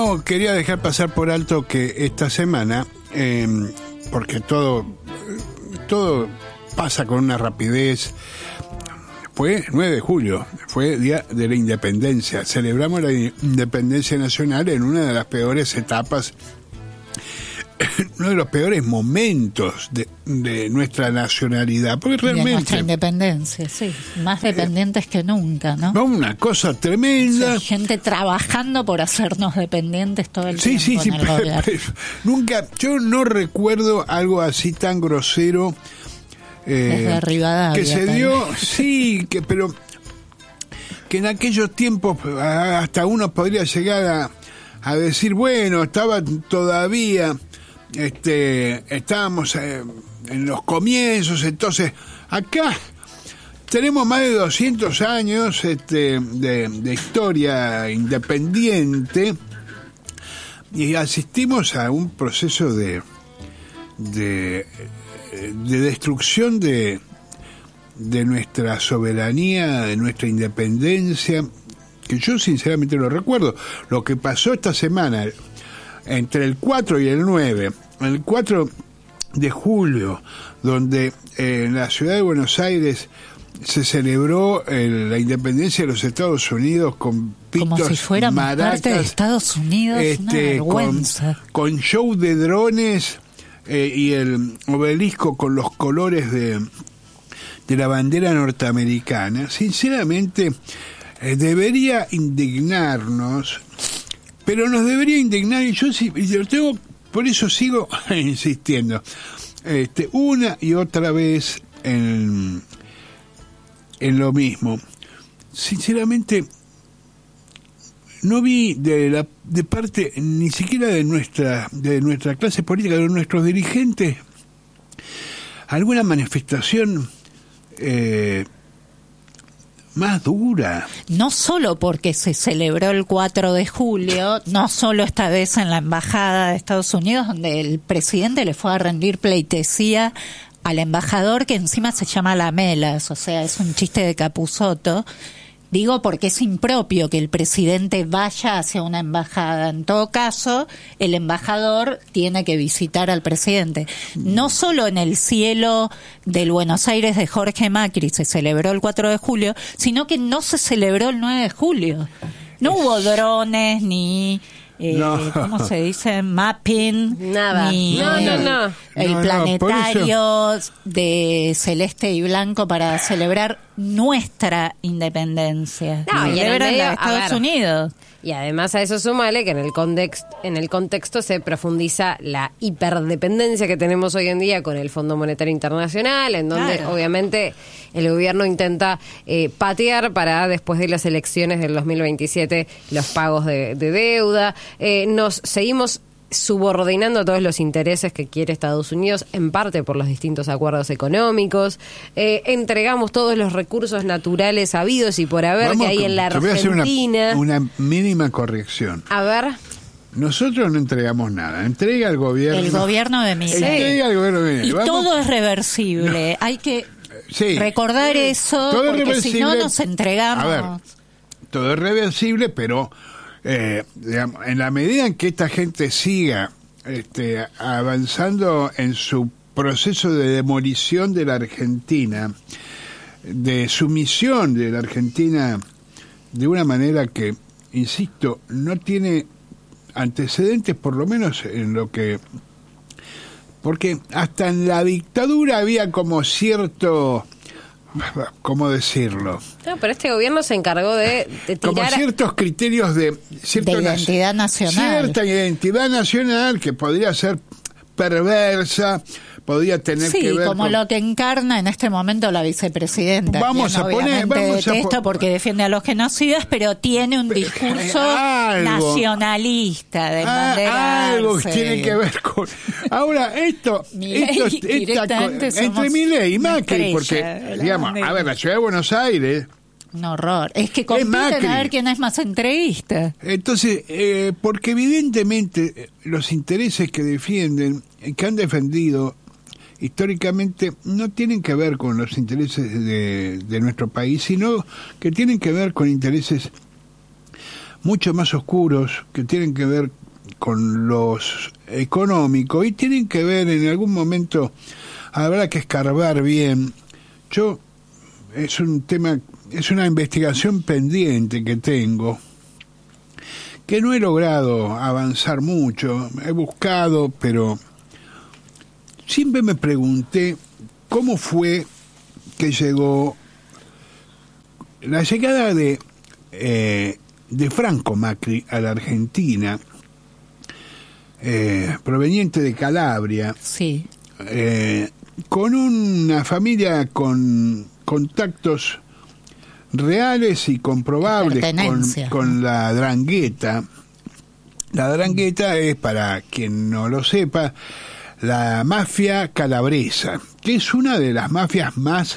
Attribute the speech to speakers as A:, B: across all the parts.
A: no quería dejar pasar por alto que esta semana, porque todo pasa con una rapidez. Fue 9 de julio, fue Día de la Independencia. Celebramos la independencia nacional en una de las peores etapas, uno de los peores momentos de nuestra nacionalidad. Porque realmente.
B: De nuestra independencia, sí. Más dependientes que nunca, ¿no?
A: Una cosa tremenda.
B: Sí, gente trabajando por hacernos dependientes todo el tiempo.
A: Sí,
B: en el gobierno.
A: Nunca, yo no recuerdo algo así tan grosero.
B: Desde Rivadavia,
A: que se dio, sí, pero que en aquellos tiempos hasta uno podría llegar a decir, bueno, estaba todavía, estábamos en los comienzos, entonces acá tenemos más de 200 años de historia independiente y asistimos a un proceso de destrucción de nuestra soberanía, de nuestra independencia, que yo sinceramente no recuerdo. Lo que pasó esta semana, entre el 4 y el 9, el 4 de julio, donde en la ciudad de Buenos Aires se celebró la independencia de los Estados Unidos con pitos,
B: como si fuéramos
A: maracas,
B: parte de Estados Unidos, una vergüenza.
A: Con show de drones, y el obelisco con los colores de la bandera norteamericana. Sinceramente, debería indignarnos, pero nos debería indignar, y yo tengo, por eso sigo insistiendo, una y otra vez en lo mismo. Sinceramente, no vi de parte ni siquiera de nuestra clase política, de nuestros dirigentes, alguna manifestación más dura.
B: No solo porque se celebró el 4 de julio, no solo esta vez en la Embajada de Estados Unidos, donde el presidente le fue a rendir pleitesía al embajador, que encima se llama Lamelas, o sea, es un chiste de Capusotto. Digo porque es impropio que el presidente vaya hacia una embajada. En todo caso, el embajador tiene que visitar al presidente. No solo en el cielo del Buenos Aires de Jorge Macri se celebró el 4 de julio, sino que no se celebró el 9 de julio. No hubo drones ni... ¿cómo se dice? Mapping.
C: Nada.
B: Ni
C: No.
B: El planetario de celeste y blanco para celebrar nuestra independencia.
C: No, y en el medio,
B: de Estados Unidos.
C: Y además a eso sumale que en el contexto se profundiza la hiperdependencia que tenemos hoy en día con el Fondo Monetario Internacional, en donde obviamente el gobierno intenta patear para después de las elecciones del 2027 los pagos de deuda. Nos seguimos subordinando a todos los intereses que quiere Estados Unidos, en parte por los distintos acuerdos económicos. Entregamos todos los recursos naturales habidos y por haber que hay en la Argentina.
A: Voy a hacer una mínima corrección.
C: A ver.
A: Nosotros no entregamos nada, entrega el gobierno.
B: El gobierno de Milei.
A: Entrega el gobierno de Milei.
B: Y todo es reversible. Hay que recordar eso,
A: todo
B: porque si no nos entregamos.
A: A ver, todo es reversible, pero digamos, en la medida en que esta gente siga avanzando en su proceso de demolición de la Argentina, de sumisión de la Argentina de una manera que, insisto, no tiene antecedentes, por lo menos en lo que... Porque hasta en la dictadura había como cierto... ¿Cómo decirlo?
C: No, pero este gobierno se encargó de tirar...
A: Como ciertos criterios de
B: identidad nacional.
A: Cierta identidad nacional que podría ser perversa, podría tener que ver
B: como
A: con...
B: lo que encarna en este momento la vicepresidenta.
A: Vamos a poner...
B: Detesto porque defiende a los genocidas, pero tiene un discurso nacionalista de
A: algo que tiene que ver con... Ahora, entre Milei y Macri, porque, digamos, a ver, la ciudad de Buenos Aires...
B: Un horror. Es que compiten a ver quién es más entreguista.
A: Entonces, porque evidentemente los intereses que defienden, que han defendido históricamente, no tienen que ver con los intereses de nuestro país, sino que tienen que ver con intereses mucho más oscuros, que tienen que ver con los económicos y tienen que ver, en algún momento habrá que escarbar bien. Es un tema, es una investigación pendiente que tengo, que no he logrado avanzar mucho. He buscado, pero siempre me pregunté cómo fue que llegó la llegada de Franco Macri a la Argentina, proveniente de Calabria,
B: sí,
A: con una familia con contactos reales y comprobables con la Drangheta. La Drangheta es, para quien no lo sepa, la mafia calabresa, que es una de las mafias más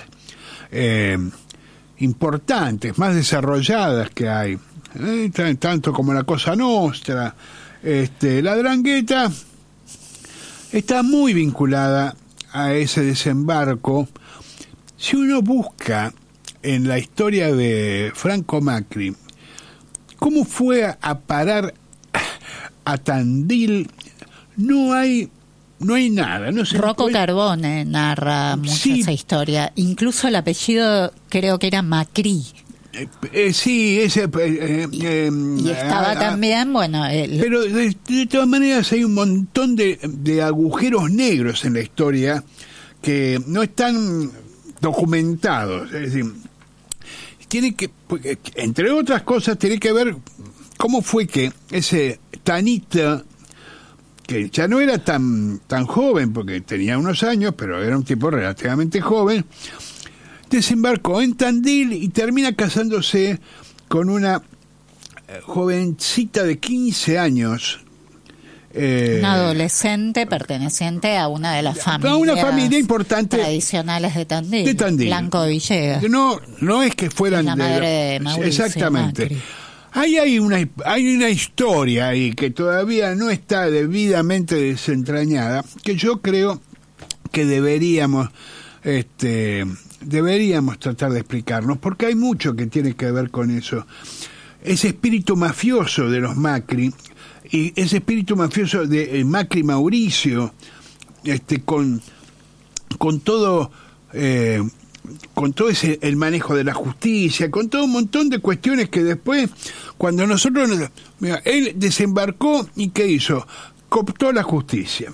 A: importantes, más desarrolladas que hay, tanto como la Cosa Nostra. La Drangheta está muy vinculada a ese desembarco. Si uno busca en la historia de Franco Macri cómo fue a parar a Tandil, no hay nada. No se
B: Rocco Carbone narra mucho esa historia. Incluso el apellido creo que era Macri.
A: Sí, ese...
B: y estaba también, bueno...
A: Pero de todas maneras hay un montón de agujeros negros en la historia que no están documentados. Es decir, tiene que, entre otras cosas, tiene que ver cómo fue que ese Tanita, que ya no era tan joven, porque tenía unos años, pero era un tipo relativamente joven, desembarcó en Tandil y termina casándose con una jovencita de 15 años.
B: Una adolescente perteneciente a una de las familias,
A: una familia importante
B: tradicionales de Tandil. Blanco Villegas.
A: No es que fueran
B: la madre de Mauricio
A: exactamente.
B: Macri.
A: Hay una historia ahí que todavía no está debidamente desentrañada, que yo creo que deberíamos tratar de explicarnos, porque hay mucho que tiene que ver con eso. Ese espíritu mafioso de los Macri, y ese espíritu mafioso de Macri Mauricio, con todo el manejo de la justicia, con todo un montón de cuestiones que después, cuando nosotros... Mira, él desembarcó y ¿qué hizo? Cooptó la justicia.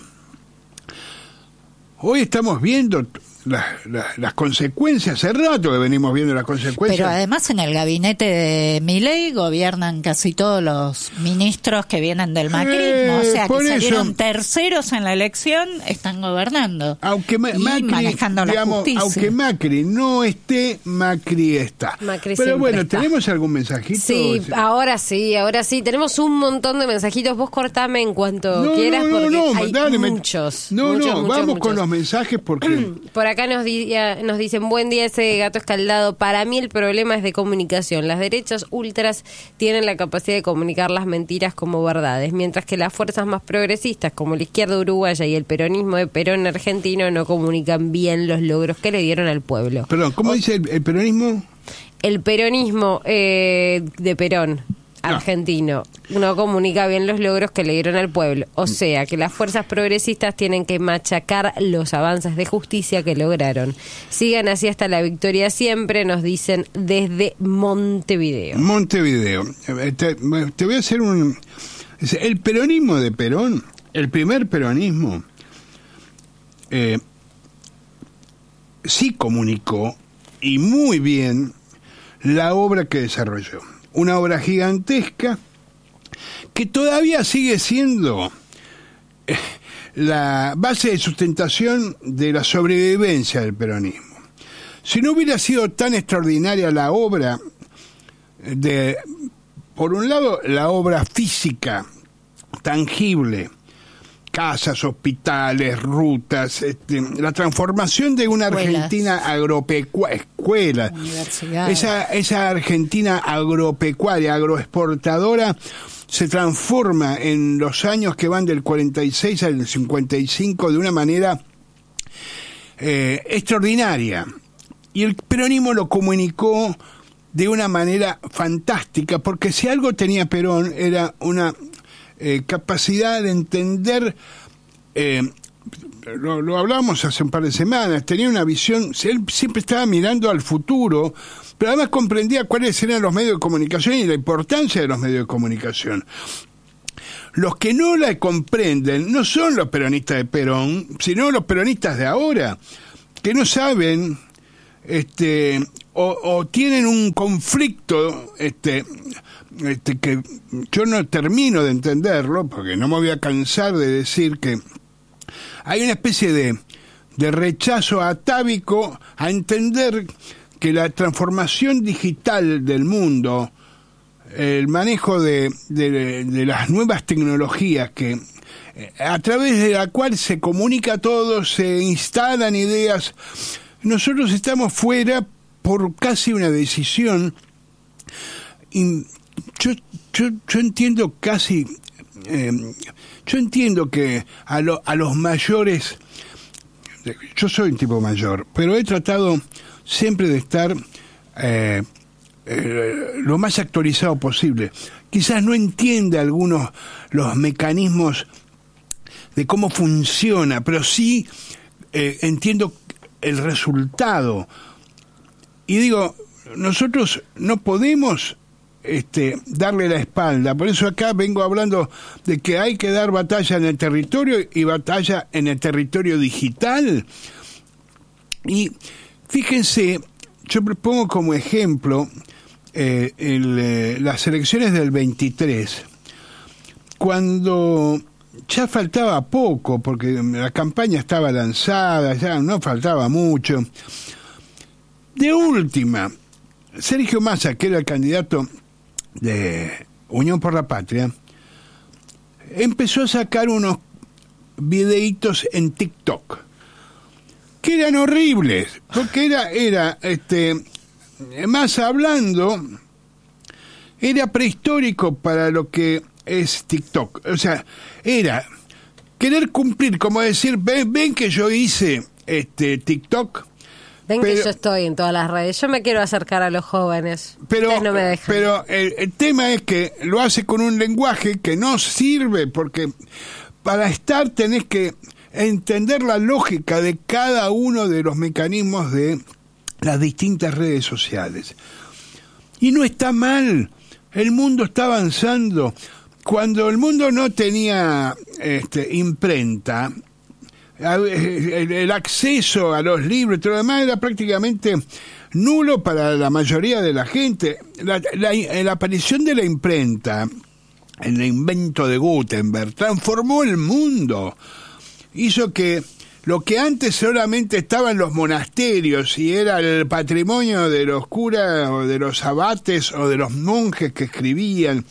A: Hoy estamos viendo las consecuencias, hace rato que venimos viendo las consecuencias.
B: Pero además en el gabinete de Milei gobiernan casi todos los ministros que vienen del macrismo, o sea que salieron terceros en la elección, están gobernando,
A: aunque
B: manejando la justicia.
A: Aunque Macri no esté, Macri está. Pero bueno, está. ¿Tenemos algún mensajito?
C: Sí, ahora sí, tenemos un montón de mensajitos. Vos cortame en cuanto quieras, porque hay muchos.
A: Vamos con los mensajes porque...
C: Por acá nos dicen, buen día ese gato escaldado. Para mí el problema es de comunicación. Las derechas ultras tienen la capacidad de comunicar las mentiras como verdades, mientras que las fuerzas más progresistas, como la izquierda uruguaya y el peronismo de Perón argentino, no comunican bien los logros que le dieron al pueblo.
A: Perdón, ¿cómo dice el peronismo?
C: El peronismo de Perón argentino no comunica bien los logros que le dieron al pueblo, o sea que las fuerzas progresistas tienen que machacar los avances de justicia que lograron. Sigan así hasta la victoria siempre, nos dicen desde Montevideo.
A: Te voy a hacer el peronismo de Perón, el primer peronismo, sí comunicó, y muy bien, la obra que desarrolló. Una obra gigantesca que todavía sigue siendo la base de sustentación de la sobrevivencia del peronismo. Si no hubiera sido tan extraordinaria la obra por un lado, la obra física, tangible, casas, hospitales, rutas, la transformación de una Argentina agropecuaria, escuelas, esa Argentina agropecuaria, agroexportadora, se transforma en los años que van del 46 al 55 de una manera extraordinaria. Y el peronismo lo comunicó de una manera fantástica, porque si algo tenía Perón era una capacidad de entender, lo hablábamos hace un par de semanas, tenía una visión, él siempre estaba mirando al futuro, pero además comprendía cuáles eran los medios de comunicación y la importancia de los medios de comunicación. Los que no la comprenden no son los peronistas de Perón, sino los peronistas de ahora, que no saben, o tienen un conflicto, que yo no termino de entenderlo, porque no me voy a cansar de decir que hay una especie de rechazo atávico a entender que la transformación digital del mundo, el manejo de las nuevas tecnologías que a través de la cual se comunica todo, se instalan ideas, nosotros estamos fuera por casi una decisión. Y yo entiendo casi, yo entiendo que a los mayores, yo soy un tipo mayor, pero he tratado siempre de estar lo más actualizado posible. Quizás no entienda algunos los mecanismos de cómo funciona, pero sí entiendo el resultado. Y digo, nosotros no podemos darle la espalda. Por eso acá vengo hablando de que hay que dar batalla en el territorio y batalla en el territorio digital. Y fíjense, yo propongo como ejemplo las elecciones del 23, cuando ya faltaba poco, porque la campaña estaba lanzada, ya no faltaba mucho. De última, Sergio Massa, que era el candidato de Unión por la Patria, empezó a sacar unos videitos en TikTok que eran horribles, porque era Massa hablando, era prehistórico para lo que es TikTok. O sea, era querer cumplir, como decir, ven que yo hice TikTok.
C: Ven que yo estoy en todas las redes. Yo me quiero acercar a los jóvenes. Ustedes no me dejan.
A: Pero el tema es que lo hace con un lenguaje que no sirve, porque para estar tenés que entender la lógica de cada uno de los mecanismos de las distintas redes sociales. Y no está mal. El mundo está avanzando. Cuando el mundo no tenía imprenta, el acceso a los libros y todo lo demás era prácticamente nulo para la mayoría de la gente. La aparición de la imprenta, el invento de Gutenberg, transformó el mundo. Hizo que lo que antes solamente estaba en los monasterios y era el patrimonio de los curas o de los abates o de los monjes que escribían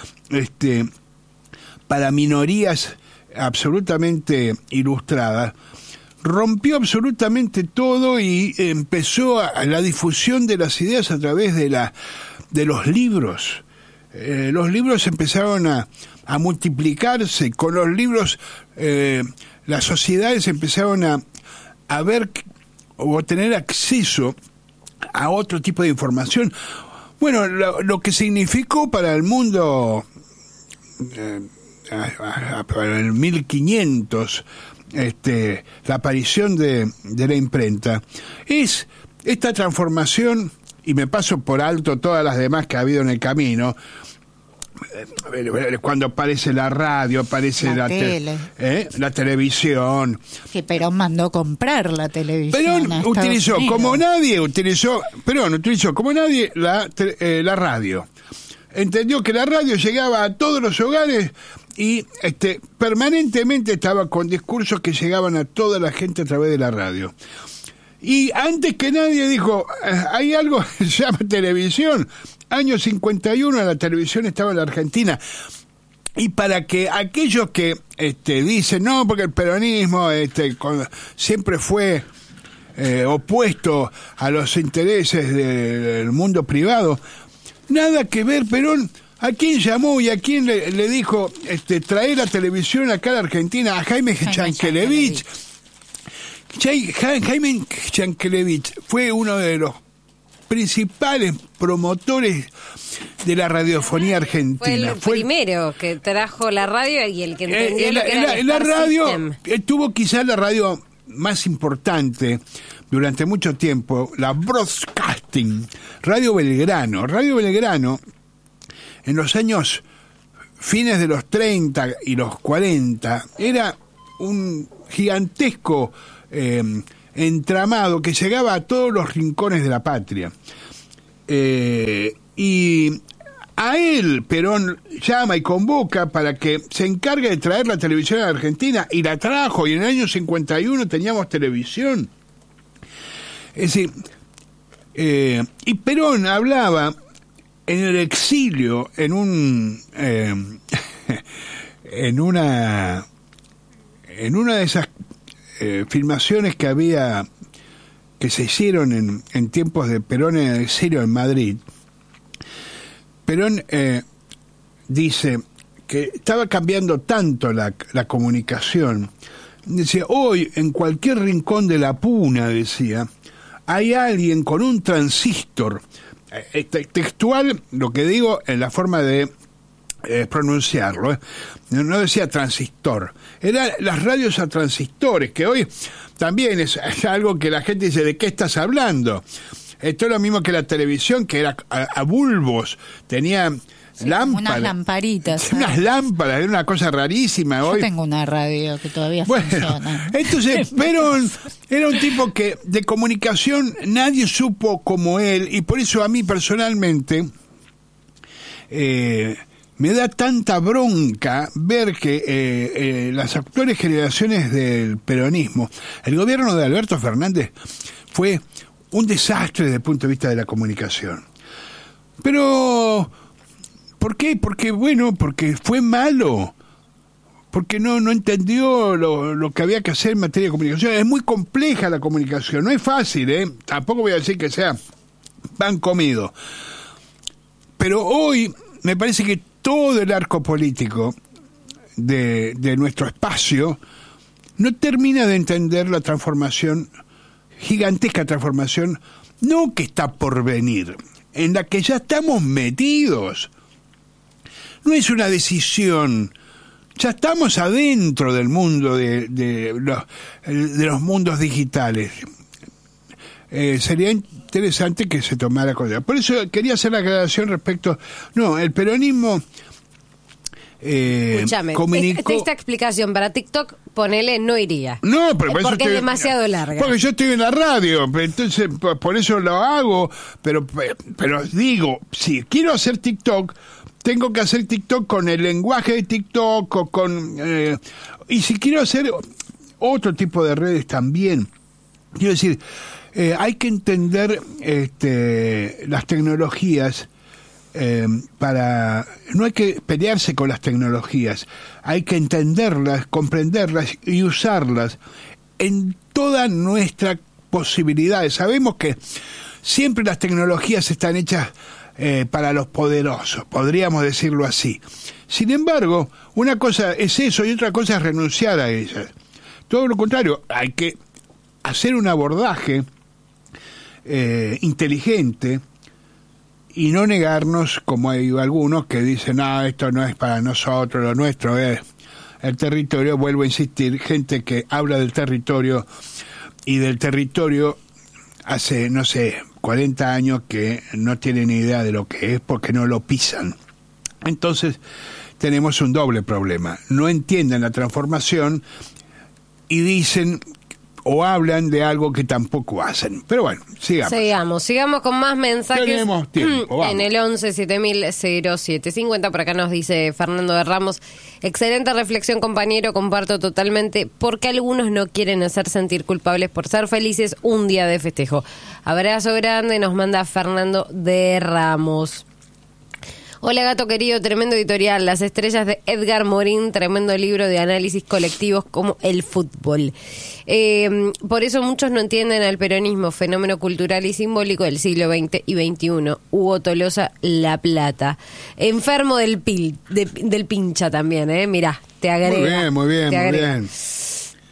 A: para minorías absolutamente ilustradas, rompió absolutamente todo y empezó a la difusión de las ideas a través de los libros. Los libros empezaron a multiplicarse. Con los libros las sociedades empezaron a ver o a tener acceso a otro tipo de información. Bueno, lo que significó para el mundo para el 1500 la aparición de la imprenta es esta transformación, y me paso por alto todas las demás que ha habido en el camino. Cuando aparece la radio, aparece la tele, la televisión.
B: Que Perón mandó comprar la televisión.
A: Perón utilizó como nadie la radio. Entendió que la radio llegaba a todos los hogares y permanentemente estaba con discursos que llegaban a toda la gente a través de la radio. Y antes que nadie dijo, hay algo que se llama televisión. Año 51 la televisión estaba en la Argentina. Y para que aquellos que dicen, no, porque el peronismo siempre fue opuesto a los intereses del mundo privado, nada que ver. Perón, ¿a quién llamó y a quién le dijo traer la televisión acá a la Argentina? A Jaime Yankelevich. Jaime Yankelevich fue uno de los principales promotores de la radiofonía argentina.
C: Fue el primero que trajo la radio y el que entendió lo que era el
A: la radio
C: System.
A: Tuvo quizás la radio más importante durante mucho tiempo, la Broadcasting, Radio Belgrano. Radio Belgrano, en los años fines de los 30 y los 40, era un gigantesco entramado que llegaba a todos los rincones de la patria. Y a él Perón llama y convoca para que se encargue de traer la televisión a la Argentina, y la trajo, y en el año 51 teníamos televisión. Es decir, y Perón hablaba en el exilio, en una de esas filmaciones que se hicieron en tiempos de Perón en el exilio en Madrid. Perón dice que estaba cambiando tanto la comunicación. Decía, hoy en cualquier rincón de la puna, decía, hay alguien con un transistor, textual, lo que digo en la forma de pronunciarlo, no decía transistor, eran las radios a transistores, que hoy también es algo que la gente dice, ¿de qué estás hablando? Esto es lo mismo que la televisión, que era a bulbos, tenía lámparas.
B: Unas lamparitas.
A: Unas lámparas, era una cosa rarísima.
B: Yo
A: hoy
B: tengo una radio que todavía funciona.
A: Entonces, Perón era un tipo que de comunicación nadie supo como él, y por eso a mí personalmente me da tanta bronca ver que las actuales generaciones del peronismo, el gobierno de Alberto Fernández fue un desastre desde el punto de vista de la comunicación. Pero, ¿por qué? Porque fue malo. Porque no entendió lo que había que hacer en materia de comunicación. Es muy compleja la comunicación, no es fácil, Tampoco voy a decir que sea pan comido. Pero hoy me parece que todo el arco político de nuestro espacio no termina de entender la transformación, gigantesca transformación, no que está por venir, en la que ya estamos metidos. No es una decisión, ya estamos adentro del mundo de los mundos digitales. Sería interesante que se tomara cosa. Por eso quería hacer la aclaración respecto. No, el peronismo
C: Escúchame,
A: comunicó.
C: esta explicación para TikTok, ponele, no iría.
A: No, pero
C: porque es demasiado larga.
A: Porque yo estoy en la radio, entonces por eso lo hago. Pero digo, si quiero hacer TikTok, tengo que hacer TikTok con el lenguaje de TikTok o y si quiero hacer otro tipo de redes también. Quiero decir, hay que entender las tecnologías no hay que pelearse con las tecnologías, hay que entenderlas, comprenderlas y usarlas en todas nuestras posibilidades. Sabemos que siempre las tecnologías están hechas para los poderosos, podríamos decirlo así. Sin embargo, una cosa es eso y otra cosa es renunciar a ellas. Todo lo contrario, hay que hacer un abordaje inteligente y no negarnos, como hay algunos que dicen, no, esto no es para nosotros, lo nuestro es el territorio. Vuelvo a insistir, gente que habla del territorio y del territorio hace, 40 años que no tienen ni idea de lo que es porque no lo pisan. Entonces tenemos un doble problema. No entienden la transformación y dicen o hablan de algo que tampoco hacen. Pero bueno, sigamos con más mensajes.
C: Tenemos tiempo, vamos. En el 11-7000-0750, por acá nos dice Fernando de Ramos: excelente reflexión, compañero, comparto totalmente, porque algunos no quieren hacer sentir culpables por ser felices un día de festejo. Abrazo grande, nos manda Fernando de Ramos. Hola, gato querido, tremendo editorial, Las estrellas de Edgar Morin, tremendo libro de análisis colectivos como el fútbol. Por eso muchos no entienden al peronismo, fenómeno cultural y simbólico del siglo XX y XXI. Hugo Tolosa, La Plata. Enfermo del pincha también, mirá, te agrega.
A: Muy bien.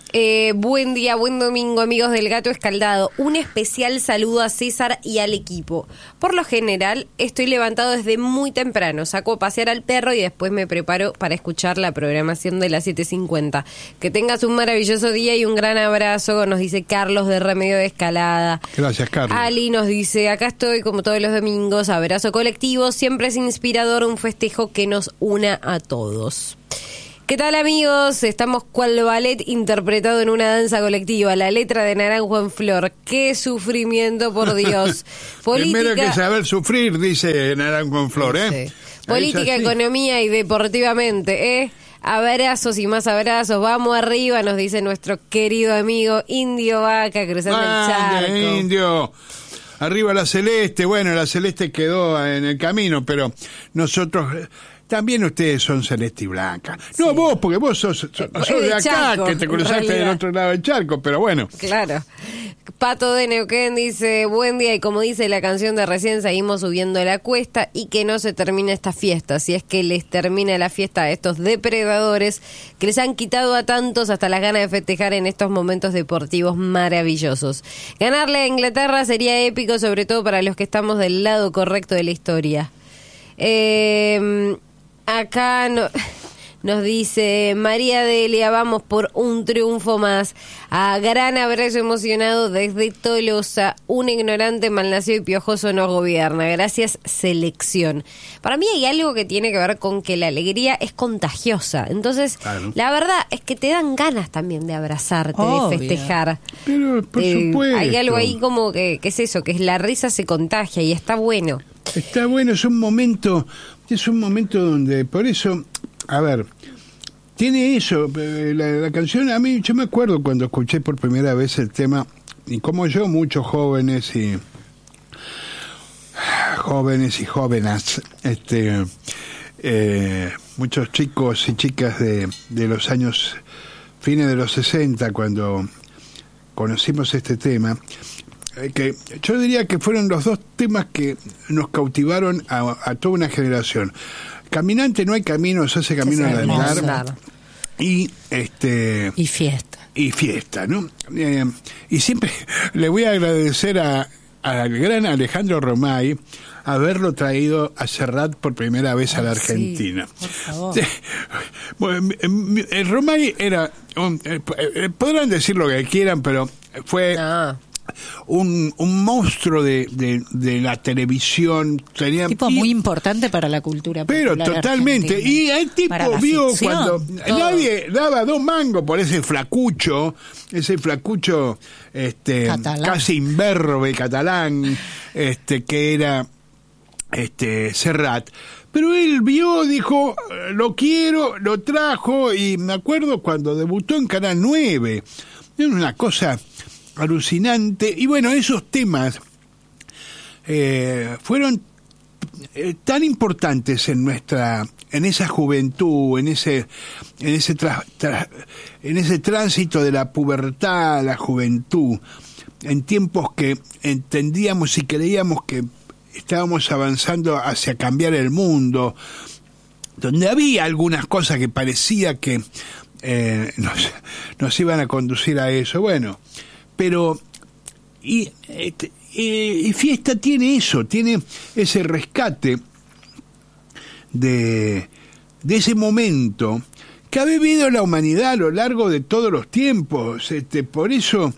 C: Buen día, buen domingo, amigos del Gato Escaldado. Un especial saludo a César y al equipo. Por lo general, estoy levantado desde muy temprano. Saco a pasear al perro y después me preparo para escuchar la programación de las 7:50. Que tengas un maravilloso día y un gran abrazo, nos dice Carlos de Remedio de Escalada.
A: Gracias, Carlos.
C: Ali nos dice, acá estoy como todos los domingos, abrazo colectivo. Siempre es inspirador un festejo que nos una a todos. ¿Qué tal, amigos? Estamos cual ballet interpretado en una danza colectiva, la letra de Naranjo en Flor. ¡Qué sufrimiento, por Dios!
A: Primero que saber sufrir, dice Naranjo en Flor, ¿eh?
C: Sí. Política, economía y deportivamente, ¿eh? Abrazos y más abrazos. Vamos arriba, nos dice nuestro querido amigo Indio Vaca, cruzando el charco.
A: Indio! Arriba la Celeste. Bueno, la Celeste quedó en el camino, pero nosotros... También ustedes son celeste y blanca. Sí. No vos, porque vos sos de acá, charco, que te cruzaste del otro lado del charco, pero bueno.
C: Claro. Pato de Neuquén dice, buen día, y como dice la canción de recién, seguimos subiendo la cuesta y que no se termine esta fiesta. Si es que les termina la fiesta a estos depredadores que les han quitado a tantos hasta las ganas de festejar en estos momentos deportivos maravillosos. Ganarle a Inglaterra sería épico, sobre todo para los que estamos del lado correcto de la historia. Acá nos dice María Delia, vamos por un triunfo más. Gran abrazo emocionado desde Tolosa. Un ignorante, malnacido y piojoso nos gobierna. Gracias, selección. Para mí hay algo que tiene que ver con que la alegría es contagiosa. Entonces, claro, la verdad es que te dan ganas también de abrazarte, de festejar.
A: Pero, por supuesto.
C: Hay algo ahí como que es eso, que es la risa se contagia y está bueno.
A: Está bueno, es un momento donde, por eso, a ver, tiene eso, la canción, a mí, yo me acuerdo cuando escuché por primera vez el tema, y como yo, muchos jóvenes y jóvenes, muchos chicos y chicas de los años, fines de los 60, cuando conocimos este tema, que yo diría que fueron los dos temas que nos cautivaron a toda una generación. Caminante no hay camino, se hace camino al andar. Claro. Y fiesta, ¿no? Y siempre le voy a agradecer al gran Alejandro Romay haberlo traído a Serrat por primera vez a la Argentina.
B: Sí, por favor.
A: Bueno, el Romay era podrán decir lo que quieran, pero fue un monstruo de la televisión. Tenía
B: muy importante para la cultura popular,
A: pero totalmente argentina. Y el tipo vio cuando nadie daba 2 mangos por ese flacucho casi imberbe catalán, que era Serrat. Pero él vio, dijo, lo quiero, lo trajo, y me acuerdo cuando debutó en Canal 9. Era una cosa alucinante. Y bueno, esos temas fueron tan importantes en esa juventud, en ese tránsito de la pubertad a la juventud, en tiempos que entendíamos y creíamos que estábamos avanzando hacia cambiar el mundo, donde había algunas cosas que parecía que nos iban a conducir a eso. Bueno, pero y Fiesta tiene eso, tiene ese rescate de ese momento que ha vivido la humanidad a lo largo de todos los tiempos. Por eso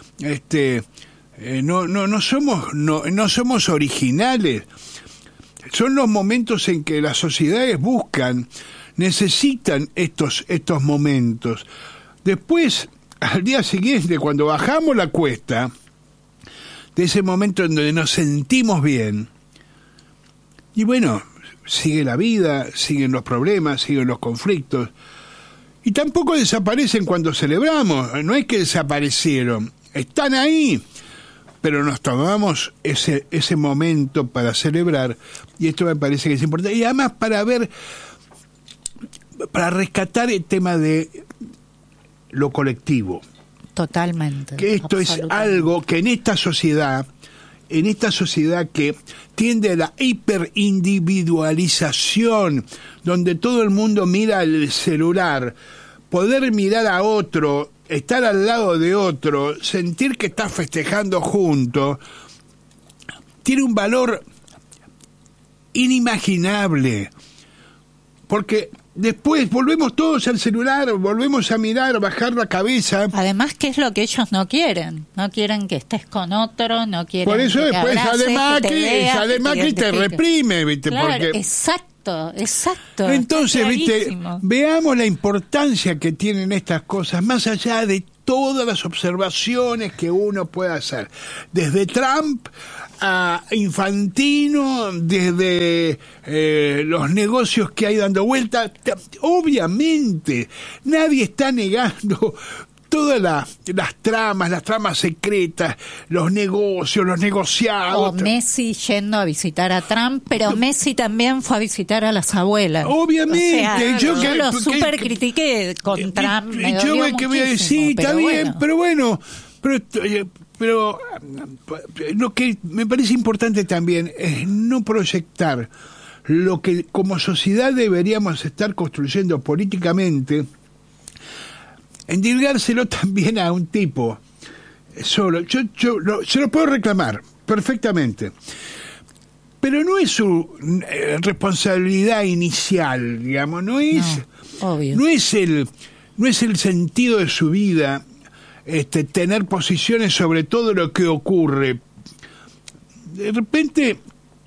A: no somos originales. Son los momentos en que las sociedades necesitan estos momentos. Después, al día siguiente, cuando bajamos la cuesta, de ese momento en donde nos sentimos bien, y bueno, sigue la vida, siguen los problemas, siguen los conflictos, y tampoco desaparecen cuando celebramos. No es que desaparecieron, están ahí, pero nos tomamos ese momento para celebrar, y esto me parece que es importante, y además para rescatar el tema de lo colectivo.
B: Totalmente.
A: Que esto es algo que en esta sociedad que tiende a la hiperindividualización, donde todo el mundo mira el celular, poder mirar a otro estar al lado de otro, sentir que estás festejando juntos, tiene un valor inimaginable, porque después volvemos todos al celular, volvemos a mirar, a bajar la cabeza.
B: Además, ¿qué es lo que ellos no quieren? No quieren que estés con otro, no quieren
A: por eso
B: que
A: después
B: te abraces,
A: sale Macri te reprime, ¿viste?
B: Claro,
A: porque
B: exacto.
A: Entonces, ¿viste? Veamos la importancia que tienen estas cosas, más allá de todas las observaciones que uno pueda hacer, desde Trump a Infantino, desde los negocios que hay dando vuelta. Obviamente, nadie está negando todas las tramas secretas, los negocios, los negociados.
B: O Messi yendo a visitar a Trump, pero Messi también fue a visitar a las abuelas.
A: Obviamente,
B: o sea, yo lo super critiqué con Trump.
A: Yo voy a decir, está bien,
B: bueno.
A: pero lo que me parece importante también es no proyectar lo que como sociedad deberíamos estar construyendo políticamente, endilgárselo también a un tipo solo. Se lo puedo reclamar perfectamente, pero no es su responsabilidad inicial, digamos, no es el sentido de su vida, tener posiciones sobre todo lo que ocurre. De repente,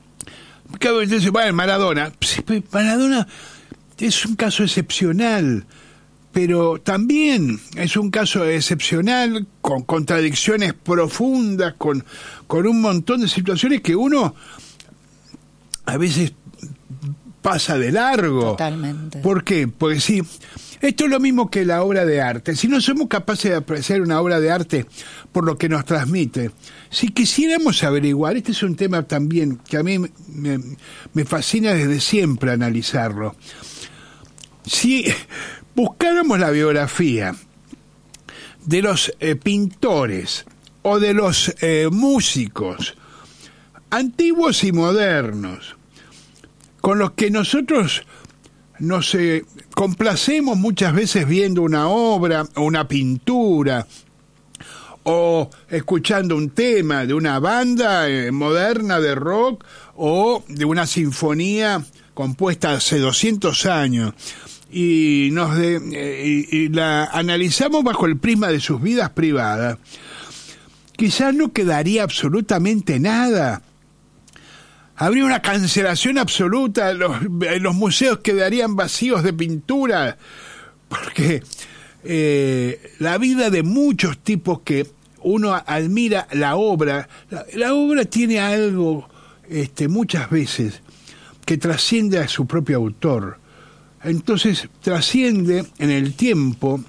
A: Maradona es un caso excepcional, pero también es un caso excepcional con contradicciones profundas, con un montón de situaciones que uno a veces pasa de largo.
B: Totalmente.
A: ¿Por qué? Porque sí, esto es lo mismo que la obra de arte. Si no somos capaces de apreciar una obra de arte por lo que nos transmite, si quisiéramos averiguar, este es un tema también que a mí me fascina desde siempre analizarlo. Si buscáramos la biografía de los pintores o de los músicos antiguos y modernos, con los que nosotros nos complacemos muchas veces viendo una obra o una pintura o escuchando un tema de una banda moderna de rock o de una sinfonía compuesta hace 200 años y la analizamos bajo el prisma de sus vidas privadas, quizás no quedaría absolutamente nada. Habría una cancelación absoluta, los museos quedarían vacíos de pintura, porque la vida de muchos tipos que uno admira la obra tiene algo muchas veces que trasciende a su propio autor. Entonces trasciende en el tiempo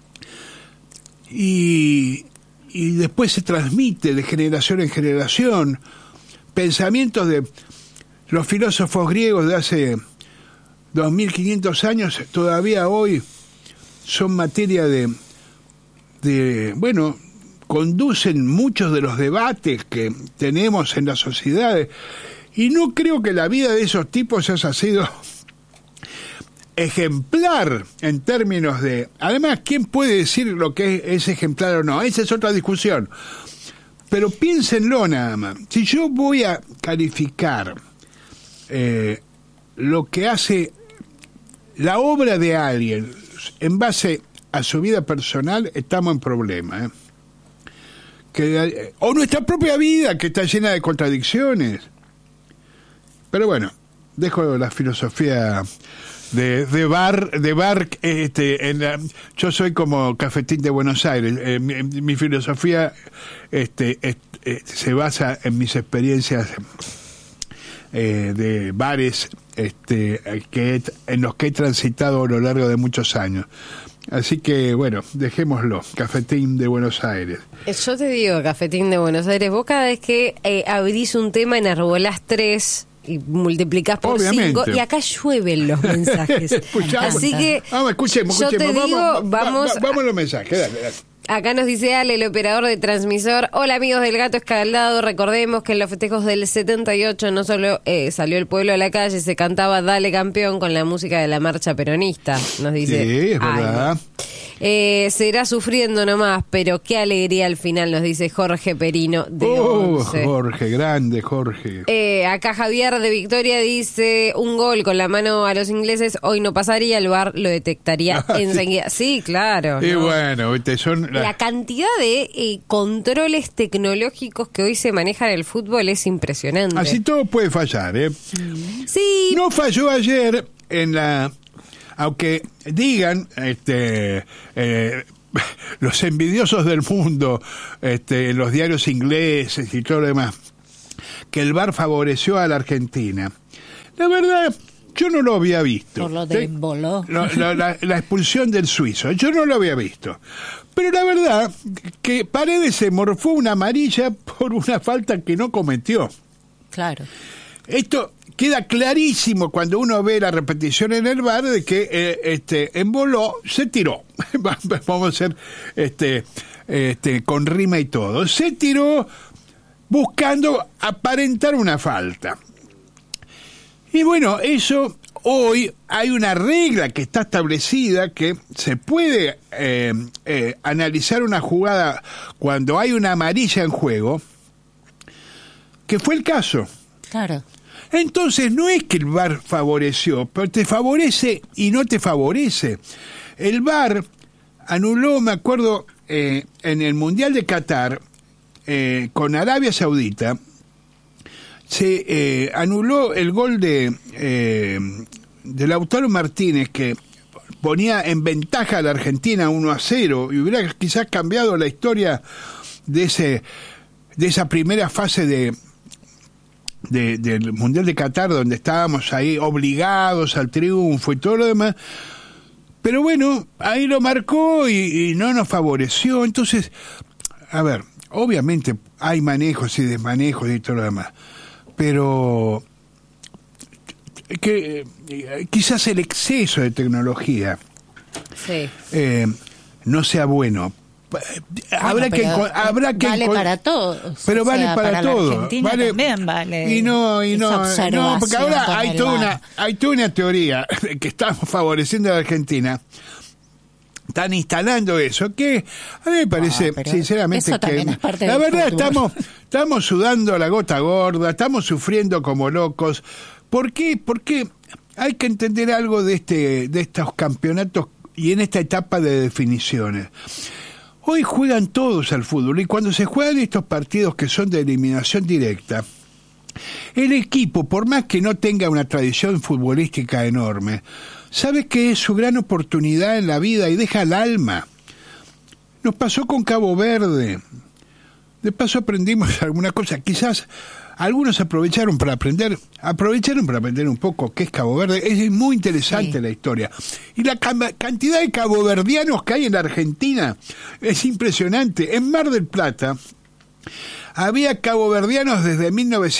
A: y después se transmite de generación en generación. Pensamientos de los filósofos griegos de hace 2500 años todavía hoy son materia conducen muchos de los debates que tenemos en las sociedades, y no creo que la vida de esos tipos haya sido ejemplar en términos de... Además, ¿quién puede decir lo que es ejemplar o no? Esa es otra discusión. Pero piénsenlo nada más. Si yo voy a calificar lo que hace la obra de alguien en base a su vida personal, estamos en problema. O nuestra propia vida, que está llena de contradicciones. Pero bueno, dejo la filosofía de bar yo soy como Cafetín de Buenos Aires. Mi filosofía se basa en mis experiencias de bares en los que he transitado a lo largo de muchos años. Así que, bueno, dejémoslo. Cafetín de Buenos Aires.
C: Yo te digo, Cafetín de Buenos Aires, vos cada vez que abrís un tema enarbolás 3 y multiplicás por 5, y acá llueven los mensajes. Así que
A: escuchemos.
C: Yo te digo, vamos
A: a los mensajes, dale.
C: Acá nos dice Ale, el operador de transmisor: hola amigos del Gato Escaldado, recordemos que en los festejos del 78 no solo salió el pueblo a la calle, se cantaba Dale Campeón con la música de la marcha peronista, nos dice.
A: Sí, es verdad.
C: Será sufriendo nomás, pero qué alegría al final, nos dice Jorge Perino de Once.
A: Jorge, grande Jorge.
C: Acá Javier de Victoria dice, un gol con la mano a los ingleses hoy no pasaría, el VAR lo detectaría enseguida. Sí, claro.
A: Y
C: ¿no?
A: bueno, son
C: la cantidad de controles tecnológicos que hoy se manejan en el fútbol es impresionante.
A: Así todo puede fallar, ¿eh?
C: Sí.
A: No falló ayer aunque digan los envidiosos del mundo, los diarios ingleses y todo lo demás, que el VAR favoreció a la Argentina. La verdad, yo no lo había visto.
B: Por lo de Emboló.
A: La expulsión del suizo, yo no lo había visto. Pero la verdad que Paredes se morfó una amarilla por una falta que no cometió.
B: Claro.
A: Esto queda clarísimo cuando uno ve la repetición en el VAR de que Emboló se tiró. Vamos a ser con rima y todo. Se tiró buscando aparentar una falta. Y bueno, eso hoy hay una regla que está establecida que se puede analizar una jugada cuando hay una amarilla en juego, que fue el caso.
B: Claro.
A: Entonces no es que el VAR favoreció, pero te favorece y no te favorece. El VAR anuló, me acuerdo, en el Mundial de Qatar, con Arabia Saudita, se anuló el gol de Lautaro Martínez, que ponía en ventaja a la Argentina 1-0, y hubiera quizás cambiado la historia de esa primera fase del Mundial de Qatar, donde estábamos ahí obligados al triunfo y todo lo demás. Pero bueno, ahí lo marcó y no nos favoreció. Entonces, a ver, obviamente hay manejos y desmanejos y todo lo demás, pero que quizás el exceso de tecnología no sea bueno. Habrá que
B: vale para todos,
A: pero vale para todos,
B: vale, también vale.
A: Y no, porque ahora hay toda una teoría que estamos favoreciendo a la Argentina. Están instalando eso, que a mí me parece, sinceramente, que la verdad estamos sudando la gota gorda, estamos sufriendo como locos. ¿Por qué? Porque hay que entender algo de estos campeonatos y en esta etapa de definiciones. Hoy juegan todos al fútbol, y cuando se juegan estos partidos que son de eliminación directa, el equipo, por más que no tenga una tradición futbolística enorme, sabe que es su gran oportunidad en la vida y deja el alma. Nos pasó con Cabo Verde. De paso aprendimos alguna cosa. Quizás algunos aprovecharon para aprender un poco qué es Cabo Verde. Es muy interesante la historia. Y la cantidad de caboverdianos que hay en la Argentina es impresionante. En Mar del Plata había caboverdianos desde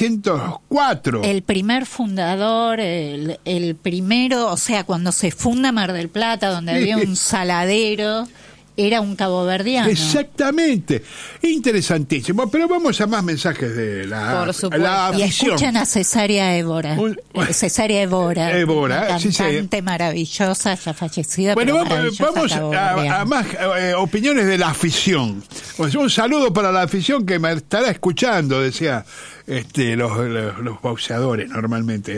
A: 1904.
B: El primer fundador, el primero, o sea, cuando se funda Mar del Plata, donde había un saladero, era un caboverdiano.
A: Exactamente. Interesantísimo. Pero vamos a más mensajes de la afición.
B: Y escuchen a Cesárea Évora. Cesárea Évora. Una cantante maravillosa, ya fallecida.
A: Bueno, vamos a más opiniones de la afición. Un saludo para la afición que me estará escuchando, decía los boxeadores normalmente.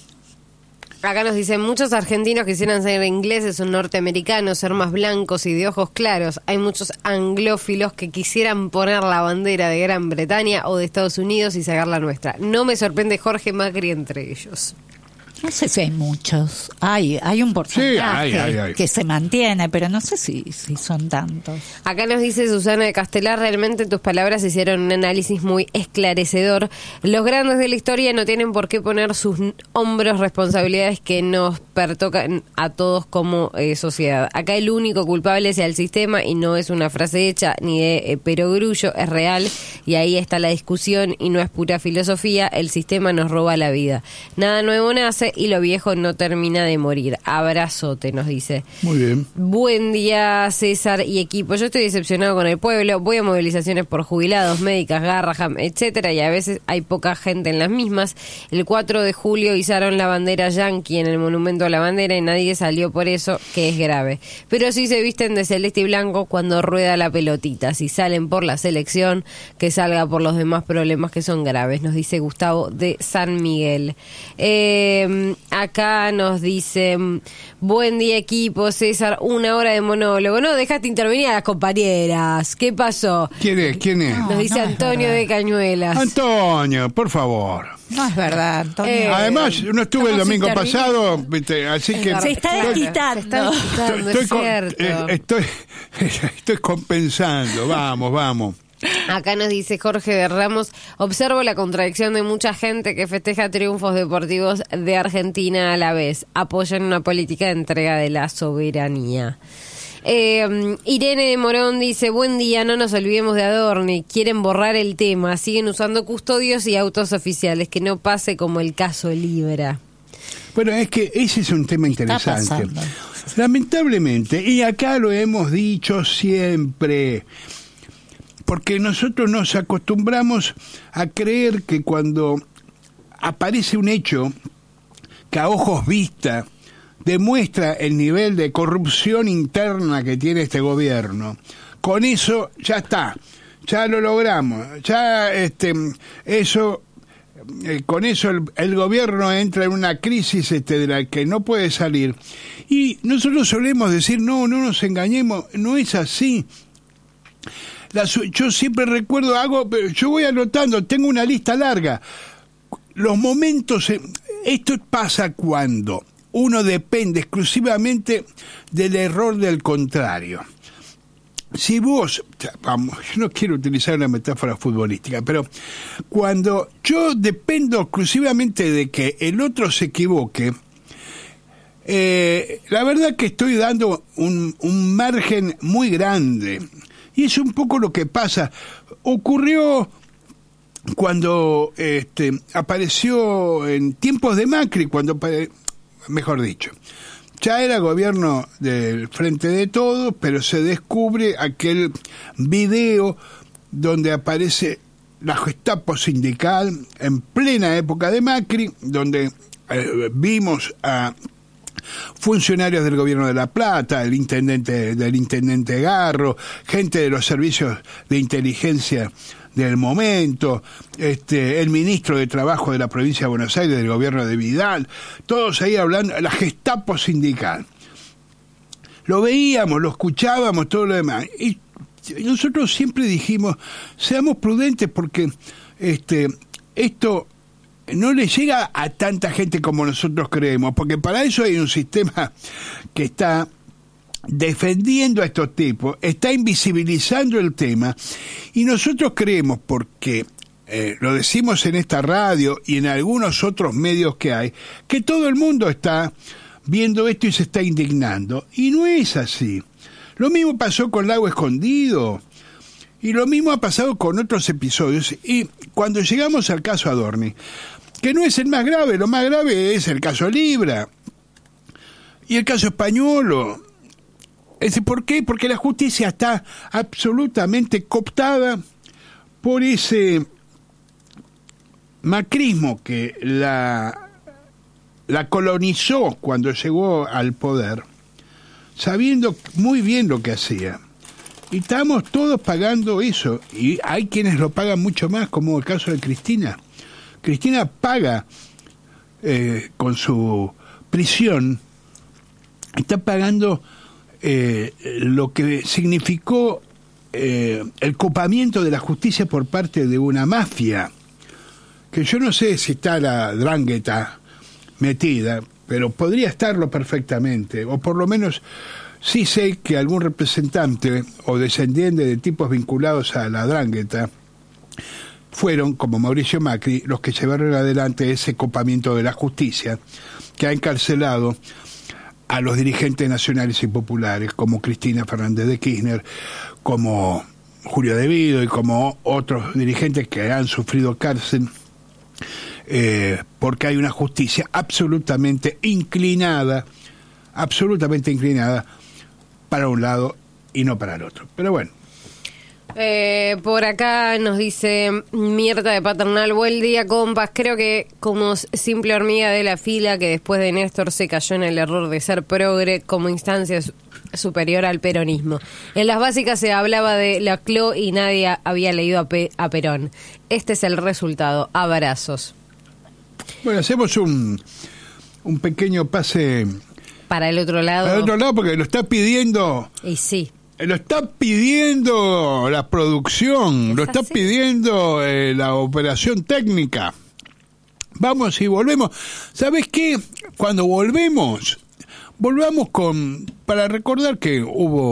C: Acá nos dicen, muchos argentinos quisieran ser ingleses o norteamericanos, ser más blancos y de ojos claros. Hay muchos anglófilos que quisieran poner la bandera de Gran Bretaña o de Estados Unidos y sacar la nuestra. No me sorprende Jorge Macri entre ellos.
B: No sé si hay muchos. Hay un porcentaje
A: hay.
B: que se mantiene, pero no sé si son tantos.
C: Acá nos dice Susana de Castelar, realmente tus palabras hicieron un análisis muy esclarecedor. Los grandes de la historia no tienen por qué poner sus hombros responsabilidades que nos pertocan a todos como sociedad. Acá el único culpable sea el sistema, y no es una frase hecha ni de perogrullo, es real, y ahí está la discusión y no es pura filosofía. El sistema nos roba la vida. Nada nuevo nace, tarde y lo viejo no termina de morir. Abrazote, nos dice.
A: Muy bien.
C: Buen día, César y equipo. Yo estoy decepcionado con el pueblo. Voy a movilizaciones por jubilados, médicas, Garraham, etcétera, y a veces hay poca gente en las mismas. El 4 de julio izaron la bandera yanqui en el Monumento a la Bandera y nadie salió por eso, que es grave. Pero sí se visten de celeste y blanco cuando rueda la pelotita. Si salen por la selección, que salga por los demás problemas que son graves, nos dice Gustavo de San Miguel. Acá nos dicen, buen día equipo, César, 1 hora de monólogo. No, dejaste intervenir a las compañeras. ¿Qué pasó?
A: ¿Quién es?
C: Nos dice Antonio de Cañuelas.
A: Antonio, por favor.
B: No es verdad, Antonio.
A: Además, no estuve el domingo pasado, ¿viste? Así que...
B: Se está desquitando.
A: Estoy compensando. Vamos.
C: Acá nos dice Jorge de Ramos, observo la contradicción de mucha gente que festeja triunfos deportivos de Argentina a la vez. Apoyan una política de entrega de la soberanía. Irene de Morón dice, buen día, no nos olvidemos de Adorni, quieren borrar el tema, siguen usando custodios y autos oficiales, que no pase como el caso Libra.
A: Bueno, es que ese es un tema interesante. Lamentablemente, y acá lo hemos dicho siempre, porque nosotros nos acostumbramos a creer que cuando aparece un hecho que a ojos vista demuestra el nivel de corrupción interna que tiene este gobierno, con eso ya está, ya lo logramos, ya con eso el gobierno entra en una crisis de la que no puede salir. Y nosotros solemos decir, no nos engañemos, no es así. Yo siempre recuerdo, yo voy anotando, tengo una lista larga. Los momentos, esto pasa cuando uno depende exclusivamente del error del contrario. Si vos, vamos, yo no quiero utilizar una metáfora futbolística, pero cuando yo dependo exclusivamente de que el otro se equivoque, la verdad que estoy dando un margen muy grande. Y es un poco lo que pasa. Ocurrió cuando apareció en tiempos de Macri, mejor dicho, ya era gobierno del Frente de Todos, pero se descubre aquel video donde aparece la Gestapo sindical en plena época de Macri, donde vimos a funcionarios del gobierno de La Plata, del intendente Garro, gente de los servicios de inteligencia del momento, el ministro de Trabajo de la provincia de Buenos Aires, del gobierno de Vidal, todos ahí hablando, la Gestapo sindical. Lo veíamos, lo escuchábamos, todo lo demás. Y nosotros siempre dijimos, seamos prudentes porque esto no le llega a tanta gente como nosotros creemos, porque para eso hay un sistema que está defendiendo a estos tipos, está invisibilizando el tema, y nosotros creemos, porque lo decimos en esta radio y en algunos otros medios que hay, que todo el mundo está viendo esto y se está indignando, y no es así. Lo mismo pasó con Lago Escondido, y lo mismo ha pasado con otros episodios, y cuando llegamos al caso Adorni, que no es el más grave, lo más grave es el caso Libra y el caso Españolo. ¿Por qué? Porque la justicia está absolutamente cooptada por ese macrismo que la colonizó cuando llegó al poder, sabiendo muy bien lo que hacía. Y estamos todos pagando eso, y hay quienes lo pagan mucho más, como el caso de Cristina. Cristina paga con su prisión, está pagando lo que significó el copamiento de la justicia por parte de una mafia, que yo no sé si está la Drangheta metida, pero podría estarlo perfectamente, o por lo menos sí sé que algún representante o descendiente de tipos vinculados a la Drangheta fueron, como Mauricio Macri, los que llevaron adelante ese copamiento de la justicia, que ha encarcelado a los dirigentes nacionales y populares, como Cristina Fernández de Kirchner, como Julio De Vido y como otros dirigentes que han sufrido cárcel porque hay una justicia absolutamente inclinada para un lado y no para el otro. Pero bueno.
C: Por acá nos dice Mirta de Paternal: buen día, compas. Creo que como simple hormiga de la fila que después de Néstor se cayó en el error de ser progre como instancia superior al peronismo. En las básicas se hablaba de la CLO y nadie había leído a Perón. Este es el resultado. Abrazos.
A: Bueno, hacemos un pequeño pase
C: para el otro lado.
A: Para el otro lado, porque lo está pidiendo.
C: Y sí.
A: Lo está pidiendo la producción, lo está pidiendo la operación técnica. Vamos y volvemos. ¿Sabes qué? Cuando volvamos para recordar que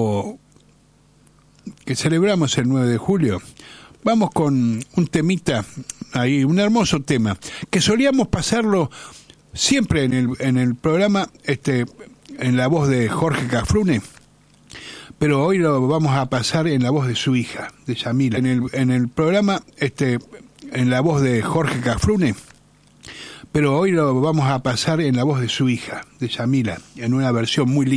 A: celebramos el 9 de julio, vamos con un temita ahí, un hermoso tema, que solíamos pasarlo siempre en el programa, en la voz de Jorge Cafrune. Pero hoy lo vamos a pasar en la voz de su hija, de Yamila. En el programa, en la voz de Jorge Cafrune, pero hoy lo vamos a pasar en la voz de su hija, de Yamila, en una versión muy linda.